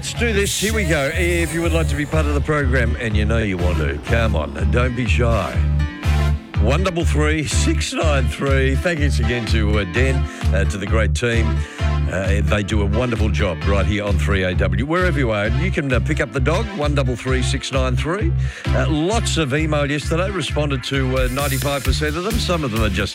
Let's do this. Here we go. If you would like to be part of the program, and you know you want to, come on, don't be shy. 133 693. Thanks again to Dan, to the great team. They do a wonderful job right here on 3AW. Wherever you are, you can pick up the dog, 133 693. Lots of email yesterday, responded to 95% of them. Some of them are just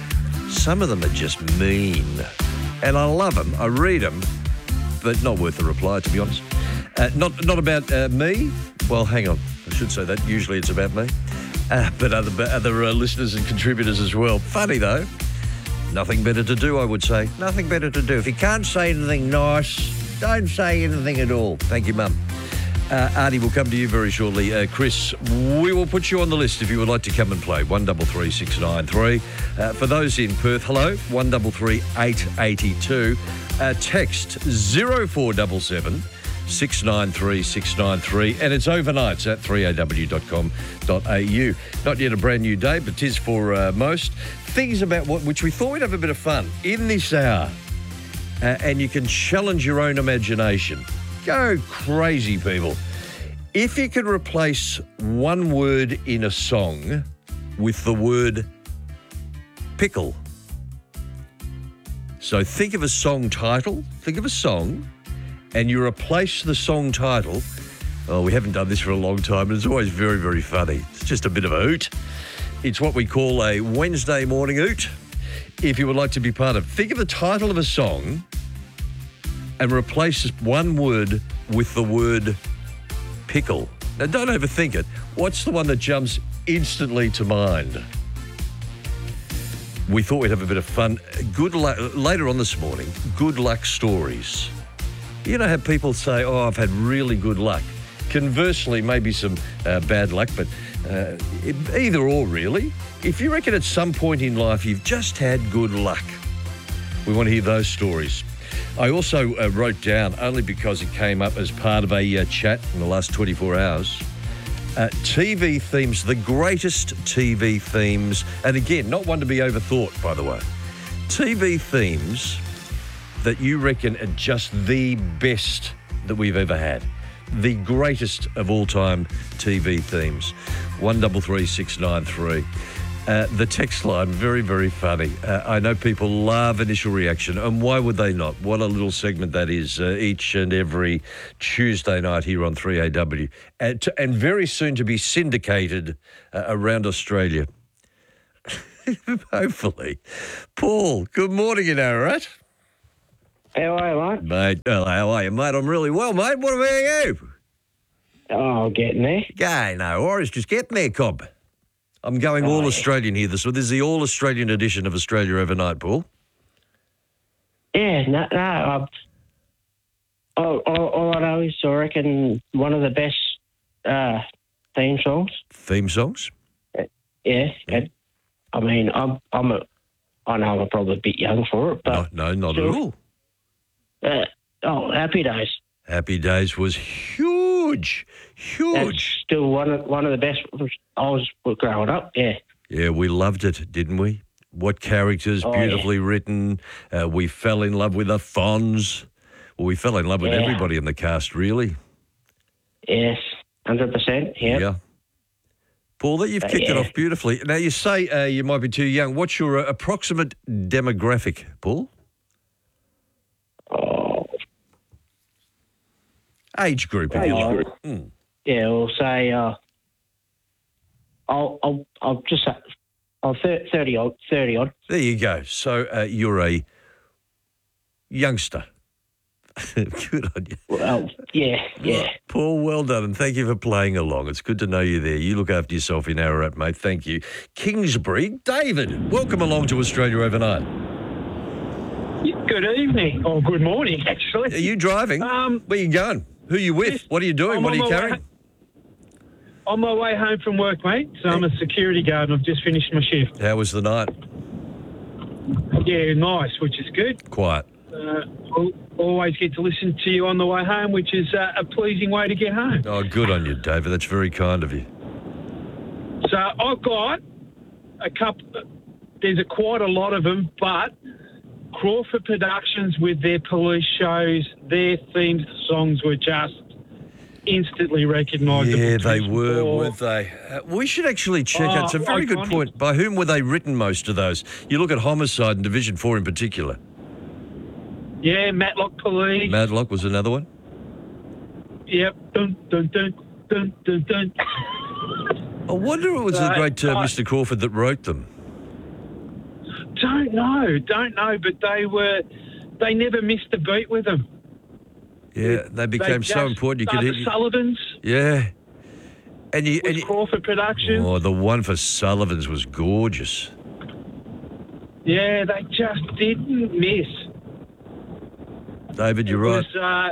mean. And I love them. I read them, but not worth a reply, to be honest. Not about me. Well, hang on. I should say that. Usually it's about me. But other listeners and contributors as well. Funny, though. Nothing better to do, I would say. Nothing better to do. If you can't say anything nice, don't say anything at all. Thank you, Mum. Artie will come to you very shortly. Chris, we will put you on the list if you would like to come and play. 133 693. For those in Perth, hello, 133 882. Text 0477 693 693, and it's overnights at 3aw.com.au. Not yet a brand new day, but 'tis for most. Things about which we thought we'd have a bit of fun in this hour, and you can challenge your own imagination. Go crazy, people. If you could replace one word in a song with the word pickle. So think of a song title, think of a song, and you replace the song title. Oh, we haven't done this for a long time, but it's always very, very funny. It's just a bit of a hoot. It's what we call a Wednesday morning hoot. If you would like to be part of it, think of the title of a song and replace one word with the word pickle. Now, don't overthink it. What's the one that jumps instantly to mind? We thought we'd have a bit of fun. Good luck later on this morning. Good luck stories. You know how people say, "Oh, I've had really good luck." Conversely, maybe some bad luck, but either or, really. If you reckon at some point in life you've just had good luck, we want to hear those stories. I also wrote down, only because it came up as part of a chat in the last 24 hours, TV themes, the greatest TV themes, and again, not one to be overthought, by the way. TV themes that you reckon are just the best that we've ever had. The greatest of all time TV themes. 133 693. The text line, very, very funny. I know people love initial reaction, and why would they not? What a little segment that is each and every Tuesday night here on 3AW. And very soon to be syndicated around Australia. Hopefully. Paul, good morning in Ararat. How are you, mate? Mate, well, how are you, mate? I'm really well, mate. What about you? Oh, getting there. Yeah, no worries. Just getting there, Cobb. I'm going all Australian here. This is the all Australian edition of Australia Overnight, Paul. Yeah, no. All I know is I reckon one of the best theme songs. Theme songs? Yeah. I mean, I know I'm probably a bit young for it, but no, not still, at all. Happy Days. Happy Days was huge. That's still one of the best. I was growing up. Yeah. Yeah, we loved it, didn't we? What characters, beautifully written. We fell in love with the Fonz. Well, we fell in love with everybody in the cast, really. Yes, 100%. Yeah. Paul, that you've kicked it off beautifully. Now, you say you might be too young. What's your approximate demographic, Paul? Age group, if you like. Yeah, we'll say I'll just say 30 odd. There you go. So you're a youngster. Good on you. Well, yeah. Paul, well done, and thank you for playing along. It's good to know you there. You look after yourself in Ararat, mate. Thank you. Kingsbury, David, welcome along to Australia Overnight. Good evening, or good morning, actually. Are you driving? Where are you going? Who are you with? Yes, what are you doing? What are you carrying? On my way home from work, mate. So I'm a security guard and I've just finished my shift. How was the night? Yeah, nice, which is good. Quiet. Always get to listen to you on the way home, which is a pleasing way to get home. Oh, good on you, David. That's very kind of you. So I've got a couple. There's quite a lot of them, but Crawford Productions with their police shows, their themed songs were just instantly recognisable. Yeah, they were, weren't they? We should actually check out. It's a very good point. By whom were they written, most of those? You look at Homicide and Division 4 in particular. Yeah, Matlock Police. Matlock was another one. Yep. Dun, dun, dun, dun, dun, dun. I wonder if it was the great Mr. Crawford that wrote them. Don't know, but they never missed a beat with them. Yeah, they became so important. You could hit Sullivan's. Yeah. And Crawford Productions. Oh, the one for Sullivan's was gorgeous. Yeah, they just didn't miss. David, you're right.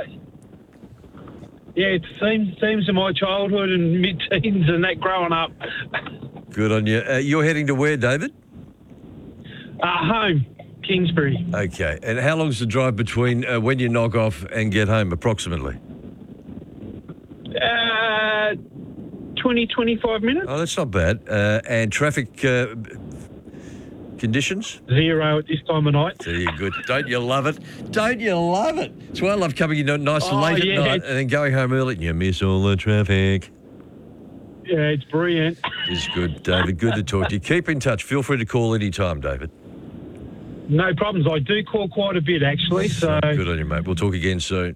It's themes of my childhood and mid-teens and that growing up. Good on you. You're heading to where, David? Home, Kingsbury. Okay. And how long's the drive between when you knock off and get home, approximately? 20, 25 minutes. Oh, that's not bad. And traffic conditions? 0 at this time of night. There you good. Don't you love it? Don't you love it? It's why I love coming in nice and late at night and then going home early and you miss all the traffic. Yeah, it's brilliant. It's good, David. Good to talk to you. Keep in touch. Feel free to call any time, David. No problems. I do call quite a bit, actually. So good on you, mate. We'll talk again soon.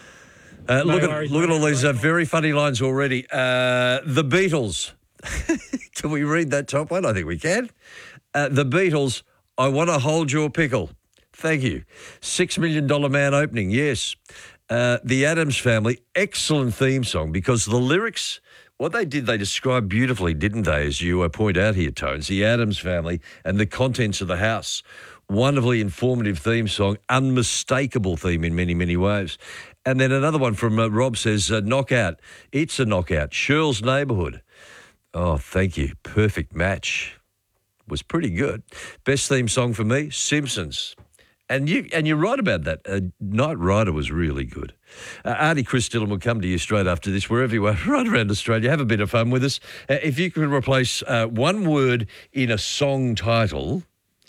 Look at all these very funny lines already. The Beatles. Can we read that top one? I think we can. The Beatles, I want to hold your pickle. Thank you. $6 Million Man opening, yes. The Addams Family, excellent theme song because the lyrics, what they did, they described beautifully, didn't they, as you point out here, Tones, the Addams Family and the contents of the house. Wonderfully informative theme song, unmistakable theme in many, many ways. And then another one from Rob says, Knockout. It's a knockout. Shirl's Neighbourhood. Oh, thank you. Perfect match. Was pretty good. Best theme song for me, Simpsons. And you're right about that. Knight Rider was really good. Artie Chris Dillon will come to you straight after this, wherever you are, right around Australia. Have a bit of fun with us. If you could replace one word in a song title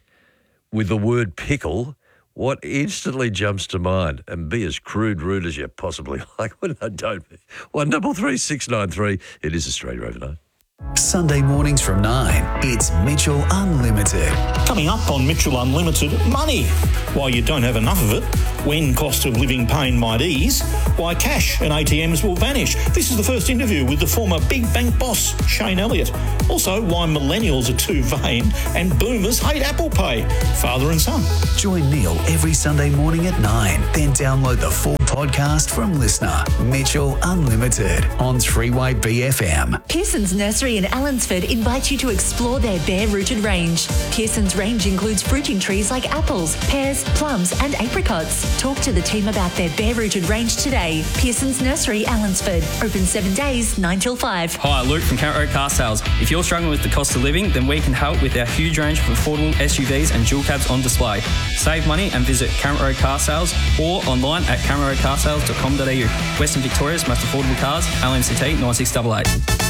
with the word pickle, what instantly jumps to mind? And be as crude, rude as you possibly like. Don't be. 133 693. It is Australia Overnight. Sunday mornings from 9, it's Mitchell Unlimited. Coming up on Mitchell Unlimited, money. Why you don't have enough of it, when cost of living pain might ease, why cash and ATMs will vanish. This is the first interview with the former big bank boss, Shane Elliott. Also, why millennials are too vain and boomers hate Apple Pay. Father and son. Join Neil every Sunday morning at 9, then download the full podcast from Listener. Mitchell Unlimited on 3 BFM. Pearson's Nursery in Allensford invites you to explore their bare-rooted range. Pearson's range includes fruiting trees like apples, pears, plums and apricots. Talk to the team about their bare-rooted range today. Pearson's Nursery, Allensford. Open 7 days, 9 till 5. Hi, Luke from Count Road Car Sales. If you're struggling with the cost of living, then we can help with our huge range of affordable SUVs and dual cabs on display. Save money and visit Count Road Car Sales or online at countroadcarsales.com.au. Western Victoria's most affordable cars, LMCT 9688.